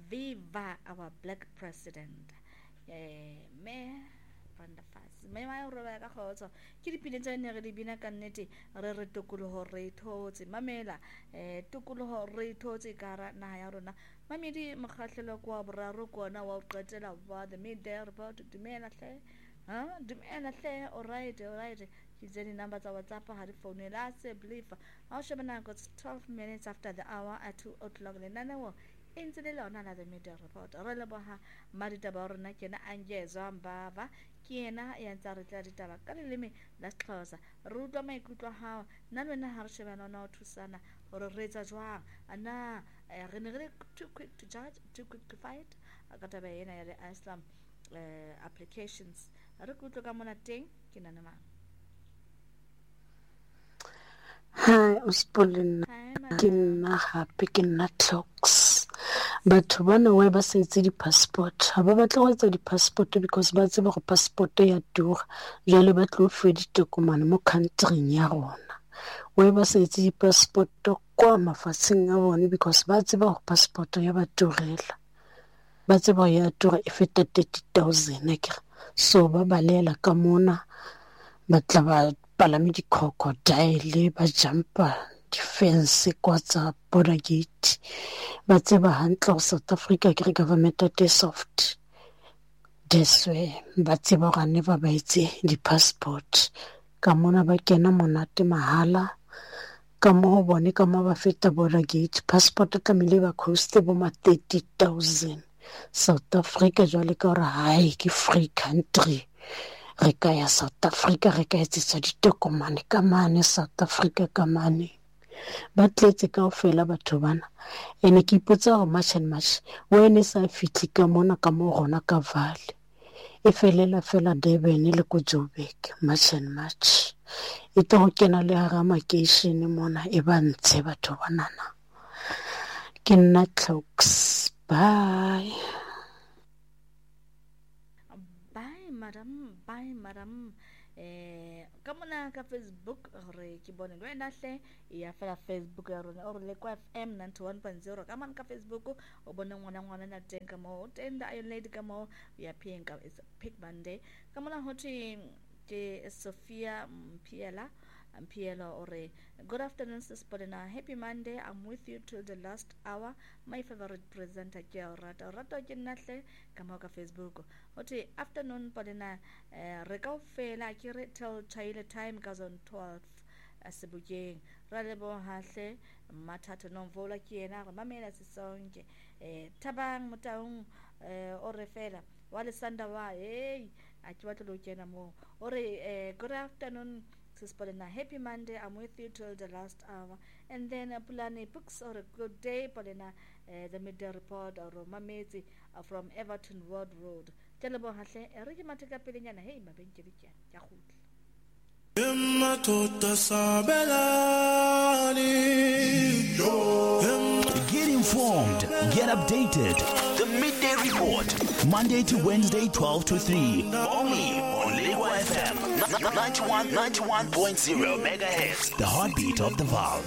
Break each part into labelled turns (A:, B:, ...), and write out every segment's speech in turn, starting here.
A: Viva our black president. Me Brenda Fassie. Me wa re ba ka khotso. Ke dipine tsa ne re di bina ka nnete re tokoloho re thotse mamela tokoloho re thotse ka na ya rona. Mamedi mokgahlelo kwa boraro kona wa qetela ba the midday report dumela hle. Dumela hle. All right. Ke tsene number tsa WhatsApp ha di phone la se believe. I'll show na got 12 minutes after the hour at 2 o'clock le nana into the lona la the midday report. Re le boha marita ba rona kena angezwa mbava kena ya ntsa re tla ditaba ka leleme la Xhosa re utlwa maikutlo ha nna lena ha re shebana na o thusana hore re etsa jwang ana re ne re too quick to judge, too quick to fight ka taba ena ya le Islam applications re kutlo ka mona teng ke nana mang.
B: Hi, Uspolin. Ke nna happy ke nna Clocks. Batho bana we ba sa itse di-passport ha ba batla go etsa di-passport because ba tseba go passport ya tura jwale ba tlo fe ditokomane mo countryng ya rona. We ba sa itse di-passport kwa mafatsheng a bone because ba tseba go passport ya ba turela. Ba tseba ya tura e feta 30,000 akere. So ba balela ka mona ba tla ba palame di-crocodile ba jumpa defense kwa tsa border gate ba tseba hantle go South Africa ke government at soft this way ba tseba gore never ba itse di-passport ka mona ba kena monate mahala ka mo bone ka mo ba feta border gate passport ka mile ba cost bo ma 30,000 South Africa jwale ka gore hai ke free country re ka ya South Africa re ka etsetsa ditokomane ka mane South Africa ka mane ba tletse ka ofela batho bana ene ke ipotsa go much and much when sa fitli ka mona ka mo gona ka vale e felela fela Durban le ko Joburg much and much e to go kena le ha makeishene mona e ba ntshe batho banana ke nna Clocks bye.
A: Madam kamona ka Facebook re ke bone go ena hle ya fela Facebook ya rona o re kwa FM 91.0 kamana ka Facebook o bone ngwana na teng ka mo tenda I lady ka mo ya pinka is Pig Monday kamona hoti ke Sophia Mpiela ore good afternoon sis Polina, happy Monday. I'm with you till the last hour. My favorite presenter ke Rato ke nahle ka mo ka Facebook hoti afternoon Polina re ka fela ke re till child time ka zone 12 Sebokeng ra lebo hahle mathatho no vola ke ena re mamela sesonke Thabang Motaung ore fela wa le sanda wa hey a ke batla lo kena mo ore good afternoon sis Polina, happy Monday. I'm with you till the last hour. And then Pulani Books or a good day Polina, the midday report or Mamezi from Everton Ward Road. Telebo hahle re ke mateka pelenyana hey mabenkele ke ya khutla
C: Get informed, get updated. The Midday Report, Monday to Wednesday, 12 to 3. Only on Lego FM 91.0 megahertz. The heartbeat of the Vaal.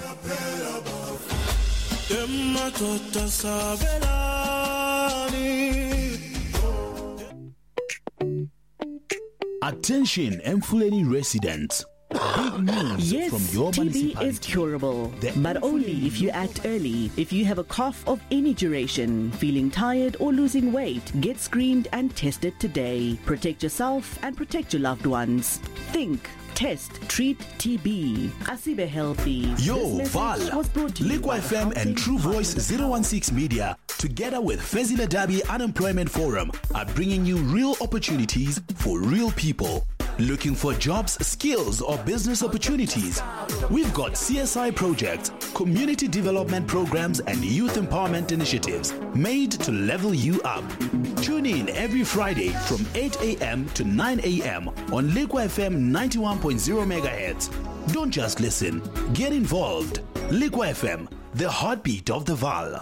C: Attention, Mfuleni residents. Big news
D: yes,
C: from your
D: TB
C: municipality.
D: is curable, but only if you act early. If you have a cough of any duration, feeling tired or losing weight, get screened and tested today. Protect yourself and protect your loved ones. Think, test, treat TB. Asibe healthy.
C: Yo, Val, Liqua FM and True Voice 016 Media, together with Fezile Dabi Unemployment Forum, are bringing you real opportunities for real people. Looking for jobs, skills, or business opportunities? We've got CSI projects, community development programs, and youth empowerment initiatives made to level you up. Tune in every Friday from 8 a.m. to 9 a.m. on Liqua FM 91.0 MHz. Don't just listen, get involved. Liqua FM, the heartbeat of the Vaal.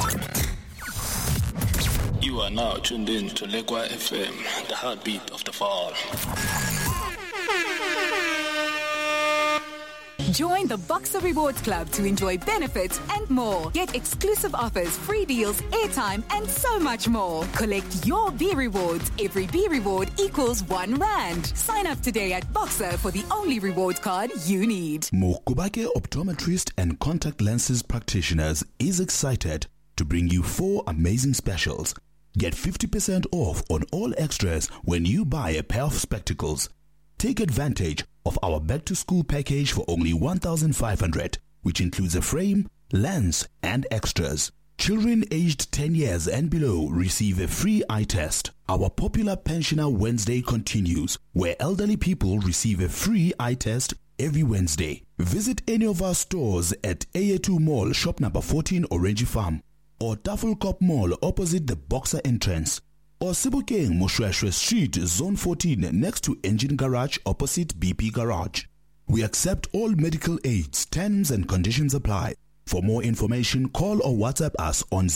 E: You are now tuned in to Liqua FM, the heartbeat of the Vaal.
F: Join the Boxer Rewards Club to enjoy benefits and more. Get exclusive offers, free deals, airtime, and so much more. Collect your B rewards. Every B reward equals R1. Sign up today at Boxer for the only rewards card you need.
C: Mokubake Optometrist and Contact Lenses Practitioners is excited to bring you 4 amazing specials. Get 50% off on all extras when you buy a pair of spectacles. Take advantage of our back-to-school package for only 1,500, which includes a frame, lens, and extras. Children aged 10 years and below receive a free eye test. Our popular Pensioner Wednesday continues, where elderly people receive a free eye test every Wednesday. Visit any of our stores at AA2 Mall, shop number 14, Orange Farm, or Tafelkop Mall opposite the Boxer entrance, or Sebokeng Moshweshwe Street, Zone 14, next to Engine Garage opposite BP Garage. We accept all medical aids. Terms and conditions apply. For more information, call or WhatsApp us on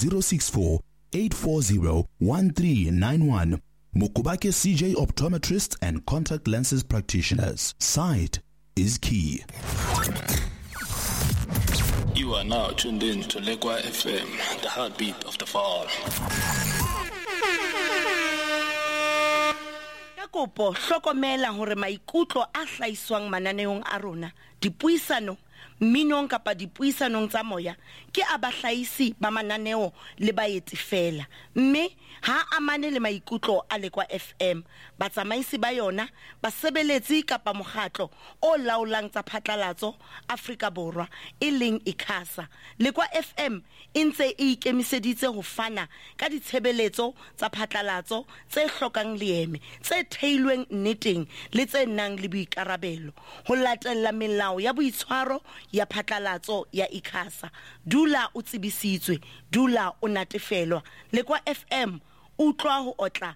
C: 064-840-1391. Mokubake CJ Optometrists and Contact Lenses Practitioners. Sight is key.
E: You are now tuned in to Lekwa FM, the heartbeat of the fall.
G: Kopo hlokomela hore maikutlo a hlaiswang mananeong a rona dipuisano minong kapa dipuisanong tsa moya ke abahlaisi ba mananeo le baeti fela mme ha amane le maikutlo a Lekwa FM batsamaisi ba yona basebeletsi kapa mokgatlo o laolang tsa phatlalatso Afrika Borwa e leng ICASA. Lekwa FM intse e ikemiseditse ho fana ka ditshebeletso tsa phatlalatso tse hlokang leeme tse theilweng nneteng le tse nang le boikarabelo ho latella melao ya boitshwaro ya phatlalatso ya ICASA. Dula o tsebisitswe, dula o natefelwa. Lekwa FM utlwa ho otla.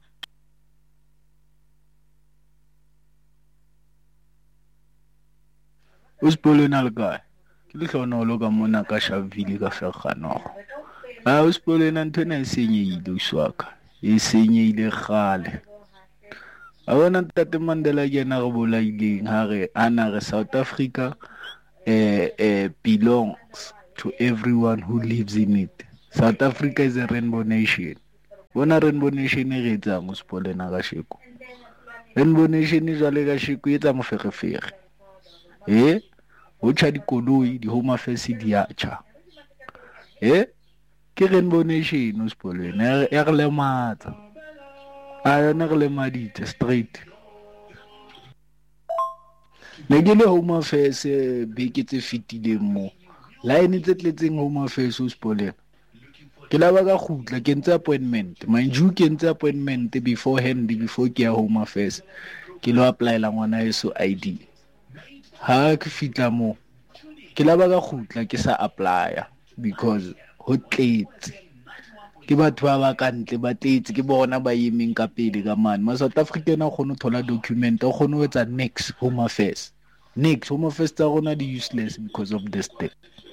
H: Uspolena le kae? Ke le hlonolo ka mona ka Shavile ka Fergano. Uspolena ntona e senyehile uswaka. E senyehile kgale. A bona Tate Mandela yena re bolaileng ha re ana re South Africa belongs to everyone who lives in it. South Africa is a rainbow nation. Bona rainbow nation e re etsang Uspolena ka sheko. Rainbow nation e jwale ka sheko e etsa moferefere. Ho tjha dikoloi di home affairs di acha. Ke rainbow nation Uspolena e re le matsa. A yona re le madite straight. Ne ke le home affairs beke tse fitileng mo. Line tse tletseng home affairs Uspolena. Ke la ba ka khutla ke ntse appointment. Manju ke ntse appointment beforehand before ke ya home affairs. Ke lo apply la ngwana yeso ID. Ha ke fitla mo ke la ba ka khutla ke sa applya because ho tletse ke batho ba ba ka ntle ba tletse ke bona ba yemeng ka pele ka mane ma South African a khone thola document a khone ho etsa next home affairs tsa rona di useless because of this thing.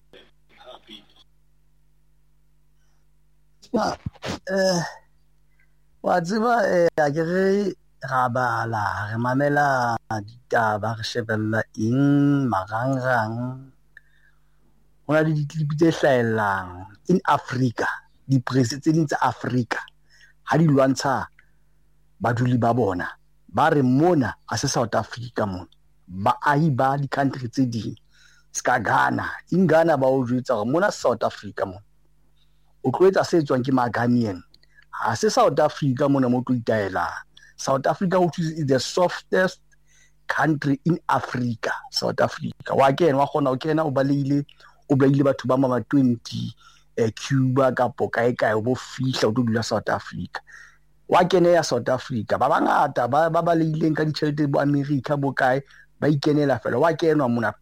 I: Wa tseba a ke re ga bala re mamela ditaba re shebella ing marangrang ona di clip tse hlaelang in Africa di press tse ding tsa Africa ha di lwantsha baduli ba bona ba re mona a se South Africa mona ba ahi ba di country tse ding ska Ghana in Ghana ba o jwetsa gore mona South Africa mona o tloetsa se tswang ke Maganian ha se South Africa mona mo tlo itaela South Africa which is the softest country in Africa. South Africa wa kena wa khona o kena o baleile batho ba mama 20 Cuba ka pokae kae bo fihla o dula South Africa wa kena ya South Africa ba bangata ba baleileng ka ditšhelete bo America bo kae ba ikenela fela wa kena mona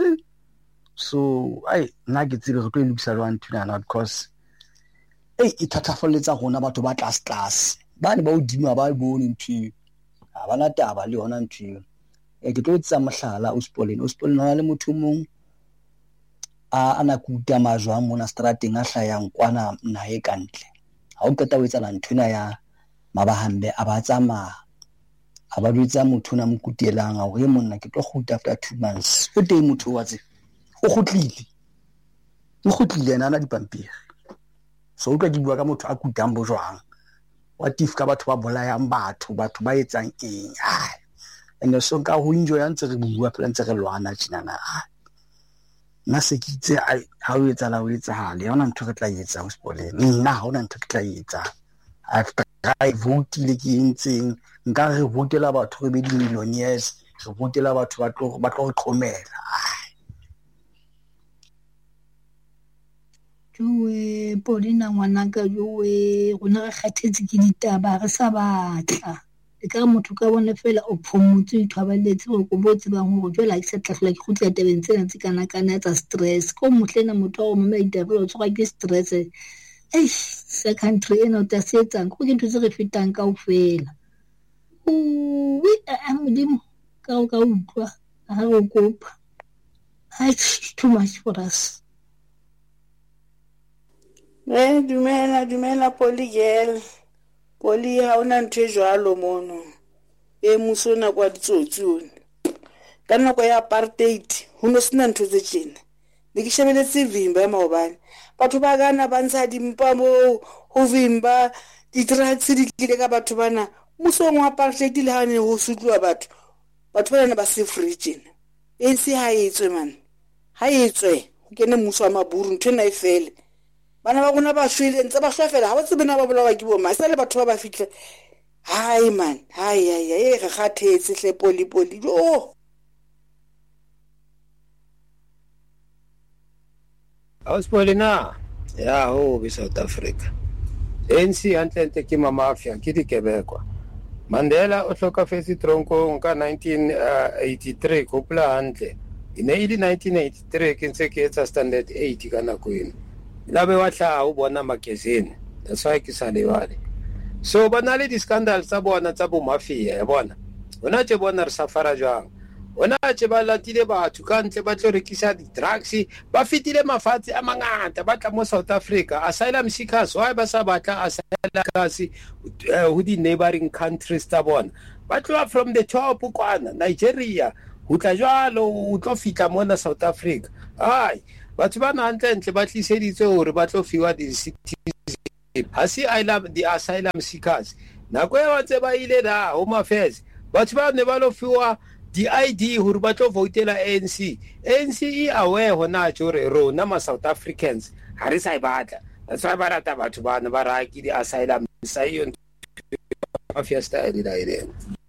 I: so ai nna ke tsile re tlo lokisa lwa ntuna because e thathafoletsa gona batho ba class bane ba odimo ba bone ntwe a bana taba le hona ntwe ke tlo tsa mohlala Uspolena na le motho mong ana kuta majwa mona strateng a hlayang kwana nae kantle ha o qeta o etsa la nthuna ya mabahambe a ba tsama a ba ditsa motho na mokutielang a hore monna ke tlo khuta after 2 months o teng motho wa tse o kgutlile ena dipampiri so o tla di bua ka motho a kutang bojwang wa tif ka batho ba bolayang batho ba etsang eng ene so nka ho enjoy ya ntse re bua phela ntse re lwana tjena nna se ke itse ha o etsa la o etsa hale ha ona ntho re tla etsa ho sepoleng nna ha ona ntho ke tla etsa after I vote le ke entseng nka re votela batho re be di millionaires re votela batho ba tlo re qhomela
B: jowe Paulina ngwanaka jowe rona re kgathetse ke ditaba re sa batla e ka motho ka bone fela o phomotse o ithwabaletse go go botse bang go jwela ke sa tlhahlola ke gutla tabeng tsena tse kana tsa stress ko motlena motho o mo maitebelo o tsoga ke stress sa country eno ta se etsang go ke ntse re fetang ka ofela we modimo ka utlwa ha go kopa too much for us.
J: Dumela Poli ha ona ntho e jwalo mono muso na kwa ditsotsone ka nako ya apartheid ho no sena ntho tse tjena le ke shebeletse vimba ya maobane batho ba gana ba ntsha dimpa mo ho vimba di-drugs di tlile ka batho bana muso wa apartheid le ha ne ho sutluwa batho bana ba se free tjena se ha etswe man ha etswe ho kene muso wa maburu ntho na e fele bana ba gona ba shwele ntse ba shwafela ha ba tsebe na ba bolawa ke bo ma sa le batho ba fihle hai man re kgathetse hle Poli
K: Auspolina ya ho be South Africa ANC hantle ke mafia ke dikebekwa Mandela o hlokafetse tronkong ka 1983 kopla hantle ine ile 1983 ke ntse ke etsa standard 8 ka nako eno labe wa tla o bona magazine that's why ke sa lebale so bana le di-scandal tsa bona tsa bo mafia ya bona ona tse bona re safara jwang ona tse ba latile batho ka ntle ba tlo rekisa di-drugs ba fitile mafatshe a mangata ba tla mo South Africa asylum seekers why ba sa batla asylum seekers ho di neighboring countries tsa bona ba tloa from the top kwana Nigeria ho tla jwalo o tlo fitla mona South Africa batho ba ntle ba tliseditse hore ba tlo fiwa di-citizenship ha si di-asylum seekers nako e wa tse ba ile da home affairs batho ba ne ba lo fiwa di-ID hore ba tlo votela ANC e aware hona jore rona ma South Africans ha re sa batla that's why ba rata batho ba ne ba raki di-asylum sa yo mafia style da ile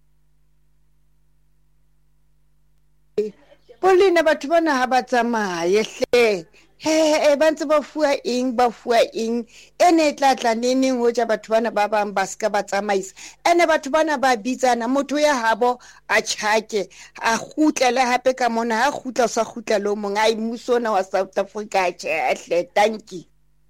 L: Polina batho bana ha ba tsamaye hle ba ntse ba fuwa eng ene tlatla neneng ho ja batho bana ba bang ba ska ba tsamaisa ene batho bana ba bitsana motho ya habo a tjhake a khutlele hape ka mona ha khutla sa khutla lo mong a imuso na wa South Africa hle tanki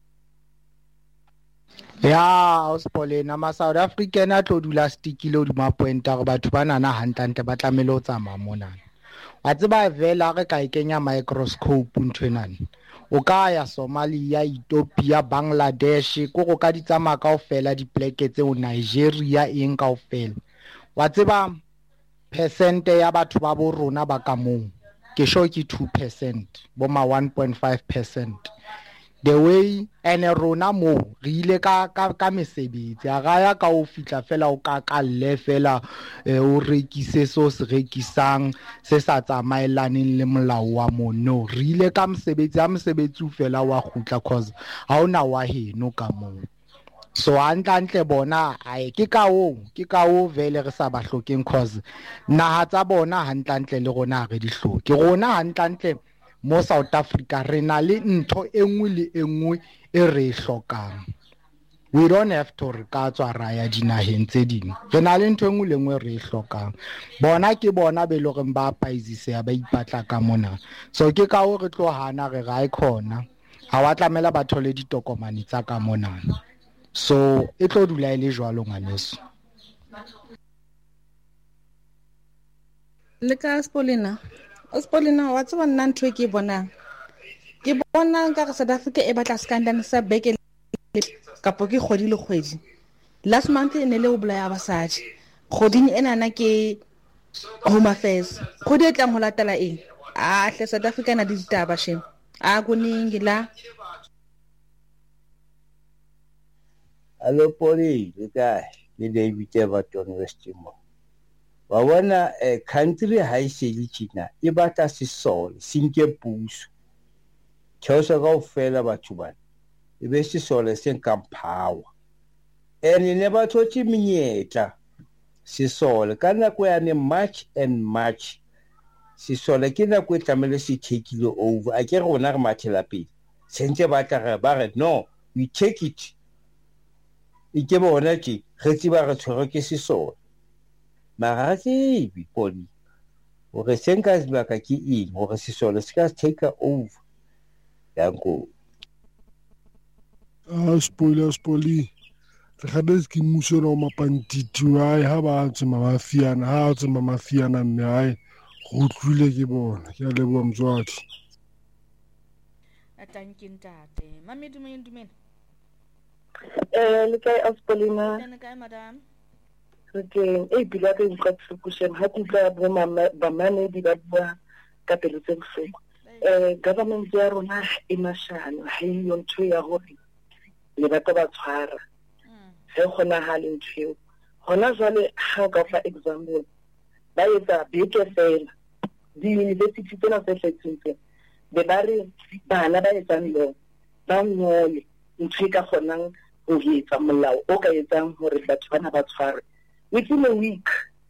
H: ya Auspolina ma South African a tlo dula stickile o di mapointa go batho bana na hantlante ba tlamele o tsamaya mona a tseba vela re ka ikenya microscope ntwenane o ka ya Somalia, Ethiopia, Bangladesh go ka ditsamaya kaofela dipleke tse o Nigeria eng kaofela wa tseba percent ya batho ba bo rona ba ka mong ke sho ke 2% bo ma 1.5% the way ene rona mo re ile ka mesebetsi a ga ya ka o fitla fela o ka le fela o rekise so se rekisang se sa tsamaelaneng le molao wa mono re ile ka mosebetsi o fela wa khutla cause ha ona wa heno ka mo so antle bona ke ka o vele re sa ba hlokeng cause naha tsa bona hantle le rona re di hloke rona hantle mo South Africa re na le ntho engwe le engwe e re hlokang we don't have to re ka tswa raya dinaheng tse ding re na le ntho engwe le engwe re hlokang bona ke bona be lo re ba paizise ya ba ipatla ka mona so ke ka o re tlo hana re ga ikona ha wa tlamela batho le ditokomane tsa ka mona so e tlo dula ile jwalo ngwaneso
M: le ka Auspolina wa tseba nna ntho ke bona ka re South Africa e batla scandal sa beke kapo ke kgodi le kgwedi last month ne le o bolaya basadi kgoding ena na ke home affairs kgodi e tlang ho latela eng hle South Africa na ditaba shem akuningi la.
N: Hello Poli, le kae? Le David Everton Westimo. Wa bona country ha e se le China e batla sesole sinke puso. Khosa go fela batho bana. E be sesole se nka power. Ene ne ba thotse menyetla sesole ka nako ya ne March and March. Sesole ke nako e tlamele se take over. A ke rona re mathela pele. Sentse ba tla ba re no, we take it. Ike bona ke re tsiba re tshwere ke sesole. Mara se bi Poli. O re senka sebaka ke eng hore sesole se ka take over. Danko.
O: Spoli. Tshade ke muso no mapantiti wa ha ba tsema mafiana ha tsema mafiana mme ai go tlile ke bona ke le bo mtswadi.
A: Thank you ntate. Mami dumela.
P: Le kae Aspolina?
A: Tena kae madam?
P: Okay, bila ke go tsukushen ha tla bo ba mane di ba bua ka pelo tse bohloko. Government ya rona e mashano ha e yo ntho ya hore le ba ka ba tshwara. He khona ha le ntho. Hona jwale ha ka fa example ba etsa beke fela. Di university tsena tse hletseng be ba re bana ba etsang lo ba ngole ntho ka kgonang ho etsa molao o ka etsang hore batho bana ba tshware. Within a week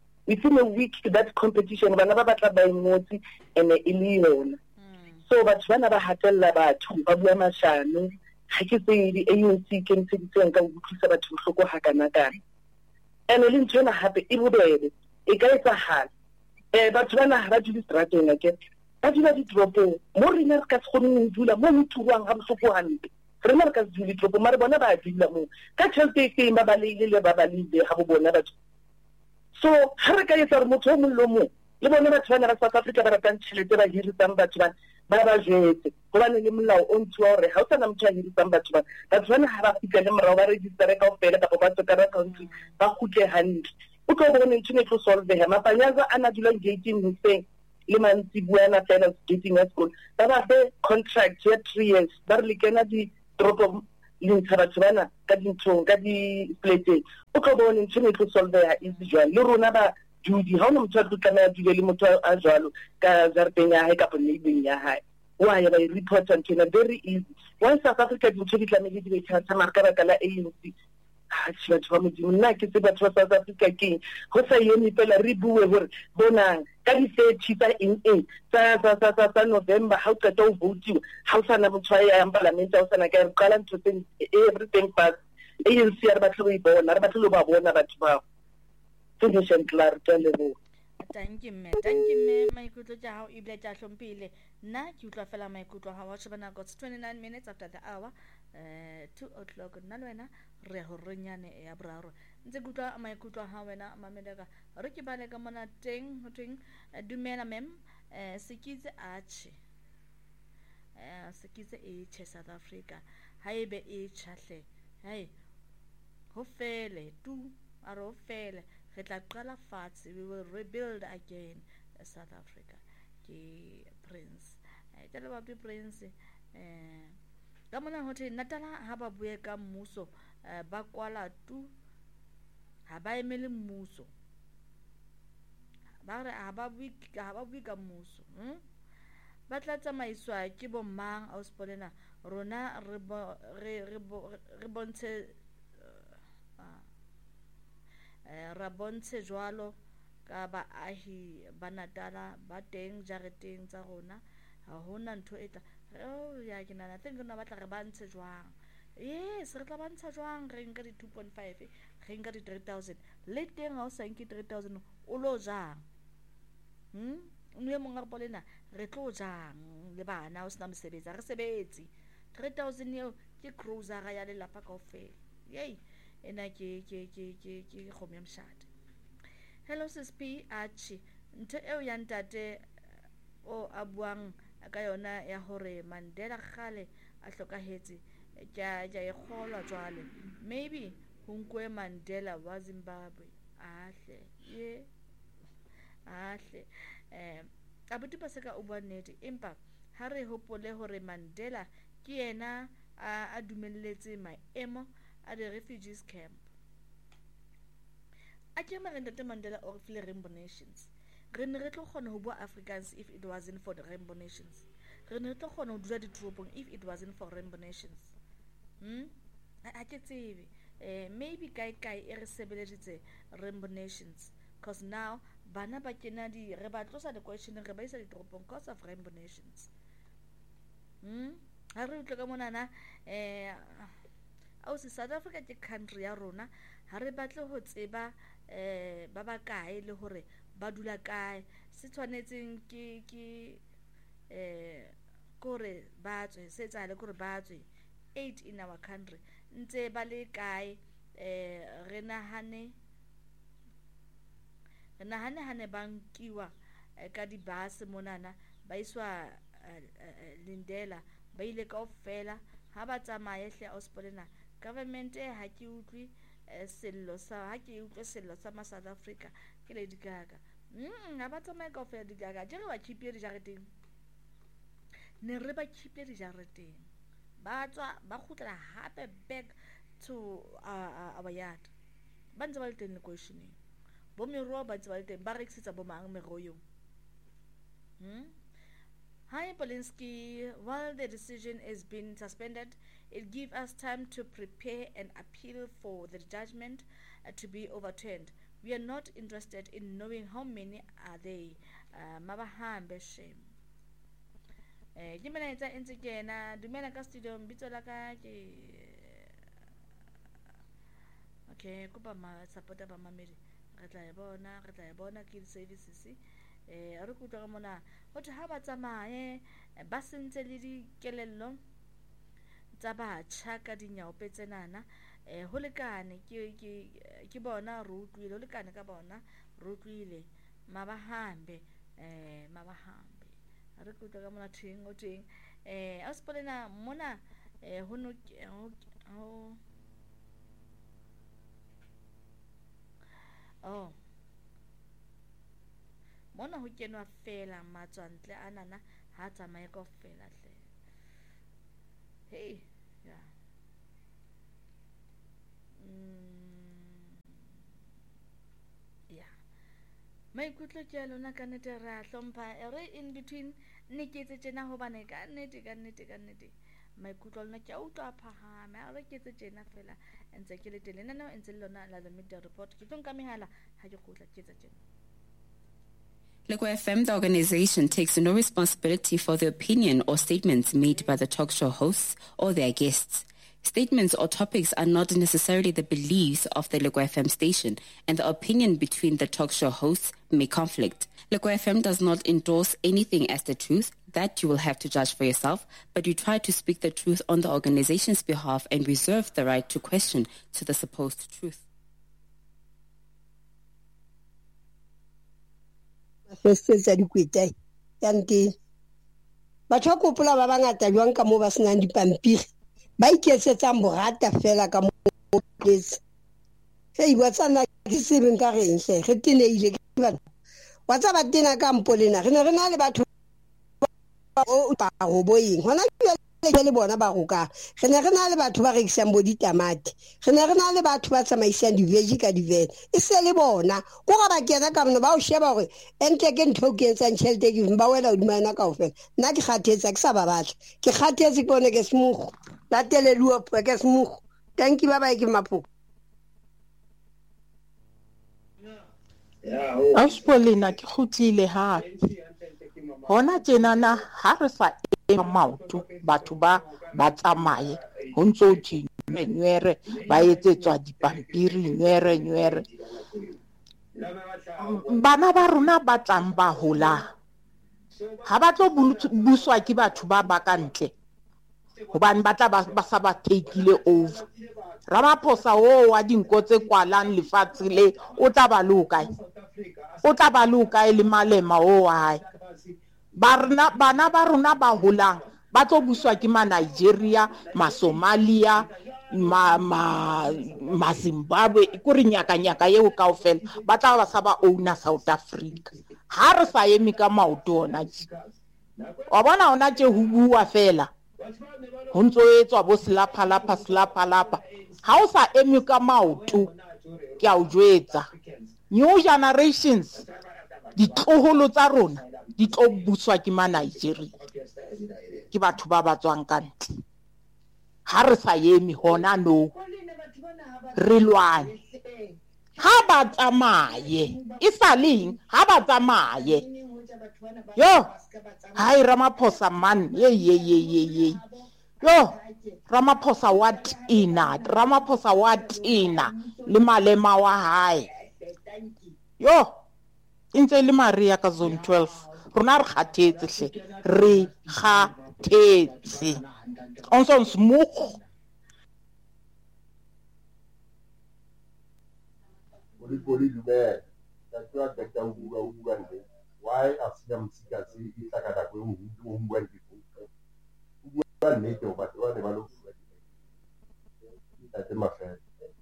P: that competition bana ba batla ba ingotsi ene e le yona. So batho bana ba hatella batho ba bua mashano ha ke se di ANC ke ntse ka utlwisa batho bohloko ha kana kana. Ene le ntho ena hape e bobebe e ka etsahala. Batho bana ha ba dule strateng ke ba dula ditropong mo rena re ka se kgone ho dula mo ho tuwang ha bohloko hantle. Rena re ka se dule ditropong mare bona ba dula mo ka tjhelete e ba le ba balile ha bo bona batho. So ha re ka etsa re motho o mong le mo le bona batho bana ba South Africa ba ratang tjhelete ba hirisang batho ba jetse gobane le molao o ntshwa hore ha o sana motho a hirisang batho bana ha ba fitla le morao ba register ka ofela ka ba tsaka ba country ba khutle hantle o tlo bona ntse ne tlo solve ha mapanyaza ana dula gating hoseng le mantsi buana fela gating at school ba ba fe contract ya 3 years ba re lekena di drop le ntsha batho bana ka dintho ka di plate o tlo bona ntse ne tlo solve ha easy jwang le rona ba judi ha o motho a tla dule le motho a jwalo ka jarteng ya hae ka boneleng ya hae wa ya ba report until very easy once South Africa dintho di tlamehile di be tshwantsa marka ba kala ANC ha batho ba modimo nna ke se batho ba South Africa ke go sa yemi pela re bue hore bonang ka di 30 tsa in sa November ha o qeta o vote ha o sana motho ya parliament ha o sana ka re qala ntho tse everything pass ANC ya ba tlo ibona re ba tlo ba bona batho ba finish clar ka lebo.
A: Thank you me maikutlo tja hao ibile tja hlompile nna ke utlwa fela maikutlo ha wa shebana got 29 minutes after the hour 2 o'clock nna le wena re ho renyane ya braro ntse ke utlwa maikutlo ha wena mameleka re ke bale ka mona teng ho teng dumela mem sekitse ache sekitse e South Africa haebe e chahle hey ho fele tu aro fele re tla qala fatshe we will rebuild again South Africa ke Prince tla ba Prince ka mona hote Natala ha ba bue ka mmuso ba kwala tu ha ba emele mmuso ba re ha ba bue ka mmuso ba tla tsamaiswa ke bo mang Auspolina rona re bontshe ra bontshe jwalo ka baahi ba Natala ba teng jareteng tsa rona ha hona ntho e tla ya ke nana teng rena batla re bantshe jwang yes re tla bantsha jwang re nka di 2.5 re nka di 3000 le teng ha o sa nke 3000 o lo jang nne mo Ngapolina re tlo jang le bana o sena mosebetsi re sebetsi 3000 eo ke cruiser ya le lapa kaofela yey ena ke khomya mshadi. Hello sis P achi ntho eo ya ntate o abuang ka yona ya hore Mandela khale a hlokahetse ja e kgolwa jwale maybe hunkwe Mandela wa Zimbabwe ahle abuti ba se ka o bua nnete empa ha re hopole hore Mandela ke yena a dumelletse maemo a the refugees camp. A ke Ntate Mandela o re file Rainbow Nations. Re ne re tlo kgona ho bua Afrikaans if it wasn't for the Rainbow Nations. Re ne re tlo kgona ho dula ditoropong if it wasn't for Rainbow Nations. A ke tsebe maybe kai e re sebeleditse Rainbow Nations because now bana ba kena di re ba tlosa the question re ba isa ditoropong because of Rainbow Nations. Ha re utlo ka monana au South Africa ke country ya rona ha re batle ho tseba ba ba kae le hore ba dula kae se tshwanetseng ke kore ba tswe se tsale kore ba tswe 8 in our country ntse ba le kae re nahane hane bankiwa ka di bus monana ba iswa Lindela ba ile kaofela ha ba tsamaya hle Auspolena government ha ke utlwi sello sa ha ke utlwe sello sa ma South Africa ke le Gaga ha ba tsamaya kaofela di Gaga je re ba keep di jareteng ne re ba keep di jareteng ba tswa ba khutla hape back to our yard ba ntse ba le teng questioning bo mero ba ntse ba le teng ba rekisitsa bo mang mero yo Hi Polinsky, while the decision has been suspended, it gives us time to prepare and appeal for the judgment to be overturned. We are not interested in knowing how many are they. Mabahambe shame. Gimana ita intikena dumela ka studio mbitso la ka ke okay kuba ma supporter ba mamedi re tla e bona ke services re kutla ka mona hotho ha ba tsamaye ba sentse le dikelello tsa batjha ka dinyaope tsenana ho lekane ke bona re utlwile ho lekane ka bona re utlwile mabahambe re kutla ka mona thing o teng Auspolena mona mona ho kenwa fela matswantle anana ha tsamaye ka fela hle hey ya ya maikutlo ke a lona ka nnete re a hlompha re in between ne ke tse tjena hobane ka nnete maikutlo lona ke a utlwa phahama re ke tse tjena fela ntse ke le tele nna ntse le lona la the media report ke tlo nka mehala ha ke khutla ke tse tjena.
Q: Lekwa FM, the organization, takes no responsibility for the opinion or statements made by the talk show hosts or their guests. Statements or topics are not necessarily the beliefs of the Lekwa FM station, and the opinion between the talk show hosts may conflict. Lekwa FM does not endorse anything as the truth. That you will have to judge for yourself, but you try to speak the truth on the organization's behalf and reserve the right to question to the supposed truth.
R: Tsa dikweta yanti batho kopola ba bangata jwang ka mo ba senang dipampiri ba iketsetsang borata fela ka mo letse hey watsana ke sebeng ka renhle re tineile ke batho wa tsa ba tena ka Mpolina re ne re na le batho o ba go boyeng hona le bona ba go ka re ne re na le batho ba rekisang bo ditamati re ne re na le batho ba tsamaisang di-veggie ka di-van e se le bona go ga ba kena ka mona ba o sheba gore ente ke ntho ke etsang tšhelete ke ba wela hodimana kaofela nna ke kgathetse ke sa ba batla ke kgathetse ke bone ke semogo la teleluwa ke semogo thank you bye bye ke mapoko
S: Auspolena ke khutlile hape hona tjenana ha re sa maoto batho ba tsamaye ho ntso nywere ba etsetswa dipampiri nywere bana ba rona ba tlang ba hola ha ba tlo buswa ke batho ba kantle hobane ba tla ba sa ba takeile over Ramaphosa wa dinko tse kwalang lefatshe le o tla ba loka le malema hae bana ba rona ba holang ba tlo buswa ke ma Nigeria ma Somalia ma Zimbabwe kuri nyaka yeo kaofela ba tla ba sa ba owner South Africa ha re sa eme ka maoto ona wa bona ona tje ho bua fela ho ntso etswa bo slapalapa ha o sa eme ka maoto ke a o jwetsa new generations ditloholo tsa rona di tlo buswa ke ma Nigeria ke batho ba batswang ka ntle ha re sa eme hona no re lwane ha ba tsamaye isaleng ha ba tsamaye yo hai Ramaphosa man ye yo Ramaphosa what ina le malema wa hae yo intse le Maria ka zone 12 rona re kgathetse on son smoke
T: Poli dumela ka tata o bua nne why a sina mtsikatsi e tla ka go o bua dipo o bua nnete o batho ba ne ba lo bua tate mafela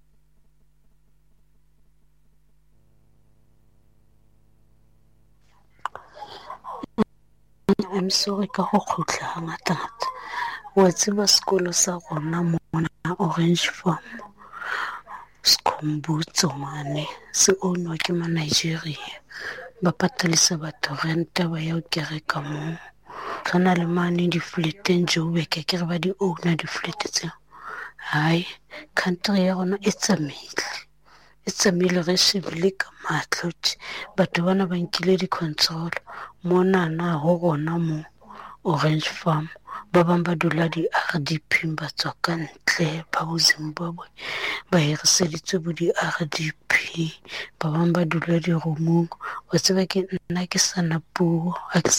B: I'm sorry ka go khutla hangata wa tseba sekolo sa rona mona Orange Farm Skombutso mane se onwa ke ma Nigeria ba patalisa batho renta ba ya kereka mo kana le mane di fleteng jo be ke re ba di owner di flete tse hai country ya rona it's a meal re shebile ka matlotse batho bana ba nkile di control mona na ho rona mo Orange Farm ba bang ba dula di RDP ba tswa ka ntle ba ho Zimbabwe ba hiriseditswe bo di RDP ba bang ba dula di romong o tseba ke nna ke sana puo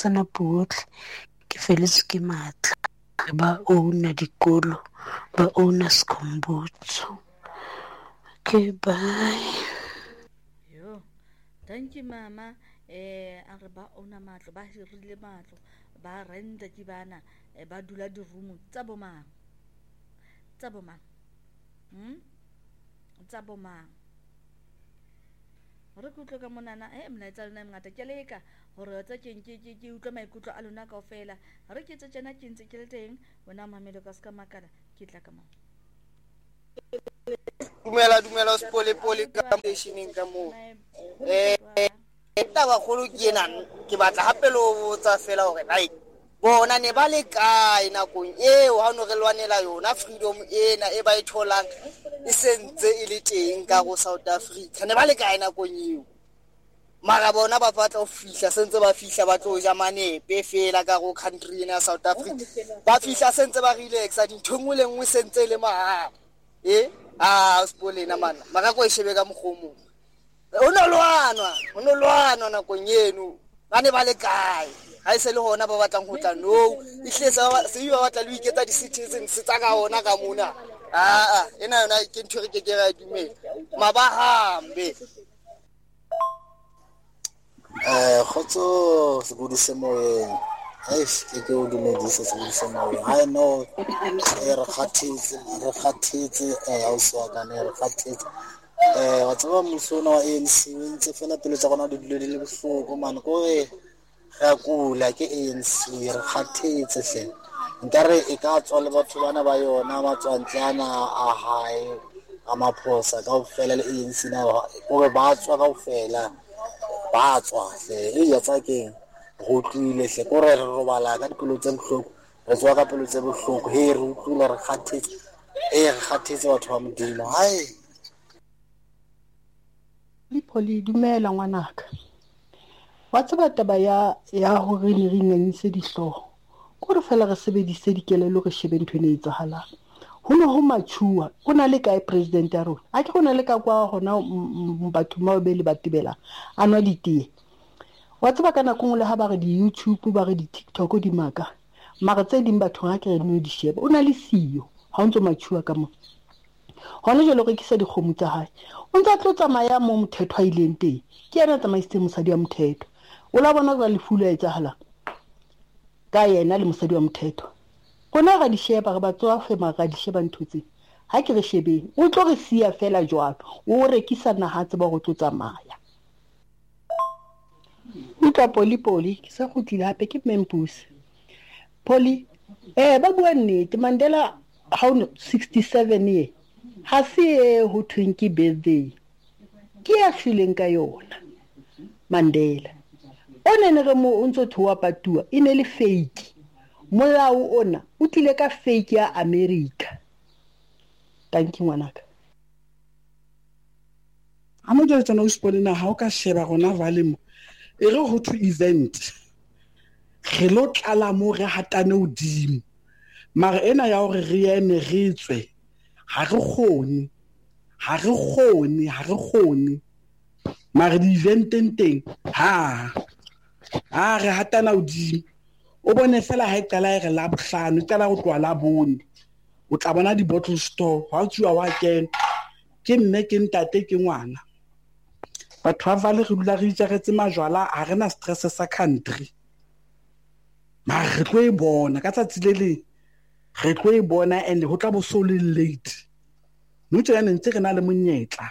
B: ke feletse ke matla ba ona dikolo ba ona Skombutso okay bye
A: yo thank you mama a re ba ona matlo ba hirile matlo ba renta ke bana ba dula di room tsa bomang re kutlo ka monana mna etsa lena ngata ke leka hore tsa ke utlwa maikutlo a lona kaofela re ke tse tsena ke ntse ke le teng wena mamelo ka ska makala ke tla ka mo
U: dumela spole ka stationing ka mo taba kholo ke ena ke batla hape lo tsa fela hore nai bona ne ba le kae nakong eo ha no re lwanela yona freedom ena e ba e tholang e sentse e le teng ka go South Africa ne ba le kae nakong eo mara bona ba batla o fihla sentse ba fihla ba tlo ja manepe fela ka go country ena South Africa ba fihla sentse ba relaxa dintho le nngwe sentse le maha spole na mana maka go e shebe ka moghomo ono lwana nakong eno ba ne ba le kae ha se le hona ba batlang ho tla no ihlesa se yo batla le iketsa di citizens se tsa ka hona ka mona ena yona ke ntho re ke ra dumela mabahambe
V: khotso se go dise moyeng ke o dumedisa se go dise moyeng I know re khathetse ha o swa ka ne re khathetse wa tsaba musona wa ANC ntse fela pele tsa gona di dilo di le bohloko man ko ga kula ke ANC re khathetse hle nkare e ka tswa le batho bana ba yona matswantlana a hae a maphosa ka o fela le ANC na o ba tswa ka o fela ba tswa hle ya tsakeng go tlile hle ko re robala ka dipelo tse bohloko re tswa ka pelo tse bohloko re utlwile re khathetse batho ba modimo hai
B: Poli dumela ngwanaka wa tseba taba ya hore ne re nganyise dihloho ko re fela re sebedise dikelelo re shebe ntwe ne etsahalang ho no ho machua o na le kae president ya rona a ke go na le ka kwa gona batho ba be le batibela anwa ditie wa tseba ka nako le ha ba re di YouTube ba re di TikTok di maka mara tse ding batho ga ke re no di sheba o na le siyo ha o ntse machua ka mo hona jalo re kisa dikgomo tsa hae o ntse tlo tsamaya mo mothetho a ileng teng ke yena tsamaisitse mosadi wa mothetho o la bona ga lefula etsahala ka yena le mosadi wa mothetho bona ga di sheba re batsoa fema ga di sheba ntotse ha ke re shebeng o tlo re sia fela jwalo o rekisa naha tse ba go tlo tsamaya kgutla Poli ke sa kgutlile hape ke Mempus Poli ba bua nnete Mandela ha o 67 ye ha se ho thweng ke birthday ke ya feeling ka yona Mandela one ne re mo o ntso thoa patua e ne le fake molao ona o tlile ka fake ya America thank you ngwanaka
D: amo jwa tsana o Spolina ha o ka sheba gona valemo e re ho to event re lo tlala mo re hatane odimo mara ena ya hore re eme re tswe ha re kgone mara di eventeng teng ha re hatana odimo o bone fela ha e qala re la bohlano e qala go tloa la bone o tla bona di bottle store ha o tswa wa kena ke mme ke ntate ke ngwana batho ba vale re dula re itjagetse majwala ha rena stress sa country mara re tlo e bona ka tsatsi le le re tlo e bona and ho tla bo so le late no tsela ntse re na le monyetla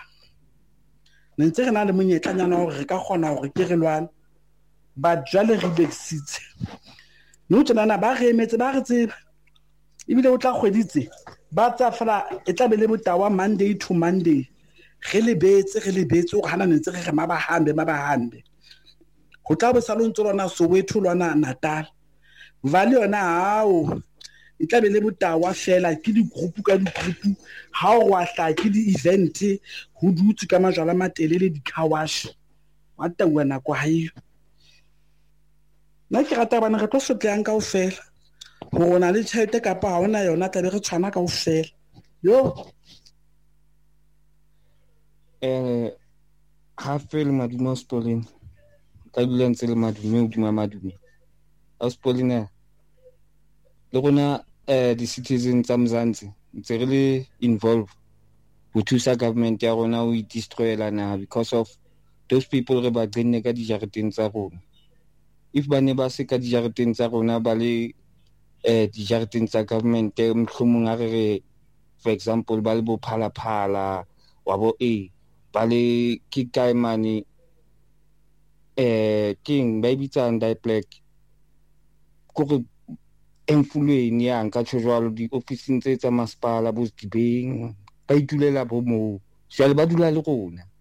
D: nyana hore re ka kgona hore ke re lwana ba jwale re bexitse no tsela ba re emetse ba re tseba ebile o tla kgweditse ba tsa fela e tla be le botawa Monday to Monday re lebetse o hana ntse re mabahambe go tla bo salontsho lona Soweto lona Natal vale yona hao e tla be le botawa fela ke di group ka di group ha o wa hla ke di event ho dutse ka majala matelele di kawash wa tawa na kwa hayo na ke rata bana re tlo sotleang ka ofela go na le tšhelete kapa ha ona yona tla be re tshwana ka ofela yo
F: ha fela madume Spolina ka dula ntse le madume o duma madume Spolina le gona di citizens tsa Mzansi ntse re le involve ho thusa government ya rona o destroyela na because of those people re ba tsenne ka di jareteng tsa rona if ba ne ba se ka di jareteng tsa rona ba le di jareteng tsa government mhlomong a re for example ba le bo phala wa bo ba le ke kae mane king ba bitsang die black go re enfulweni yang ka tshojwalo di ofising tsa masepala bo Dibeng ba itulela bo mo jale ba dula le rona